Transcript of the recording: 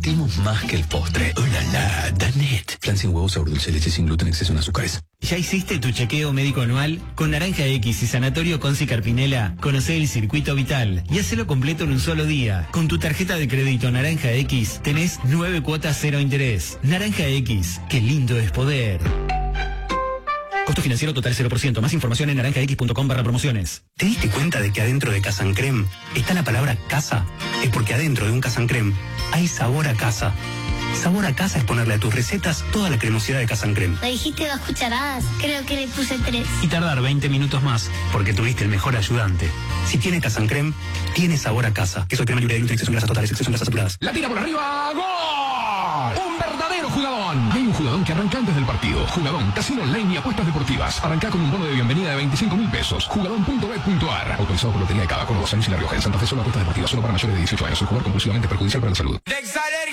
sentimos más que el postre. ¡Oh, la, la! Danet. Flan sin huevos, sabor dulce, leche sin gluten, exceso en azúcares. ¿Ya hiciste tu chequeo médico anual? Con Naranja X y Sanatorio Conci Carpinela, conocé el circuito vital y hacelo completo en un solo día. Con tu tarjeta de crédito Naranja X tenés 9 cuotas 0 interés. Naranja X, qué lindo es poder. Costo financiero total 0%. Más información en naranjax.com/promociones. ¿Te diste cuenta de que adentro de Casa Creme está la palabra casa? Es porque adentro de un Casa Creme hay sabor a casa. Sabor a casa es ponerle a tus recetas toda la cremosidad de Casa Creme. Me dijiste 2 cucharadas, creo que le puse 3. Y tardar 20 minutos más, porque tuviste el mejor ayudante. Si tiene Casa Creme, tiene sabor a casa. Queso crema libre de gluten, exceso en grasas totales, exceso en grasas saturadas. La tira por arriba, ¡gol! ¡Un verdadero jugadón! Y hay un jugadón que arranca antes del partido. Jugadón, casino online y apuestas deportivas. Arranca con un bono de bienvenida de 25.000 pesos. Jugadón.bet.ar. Autorizado por Lotería de Cava, con 2 años y La Rioja. En Santa Fe solo apuestas deportivas, solo para mayores de 18 años. El jugador compulsivamente perjudicial para la salud.